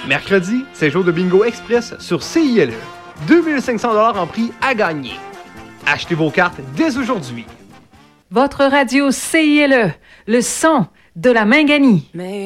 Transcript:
Mercredi, c'est jour de bingo express sur CILE. 2500 $ en prix à gagner. Achetez vos cartes dès aujourd'hui. Votre radio CILE, le son de la Minganie.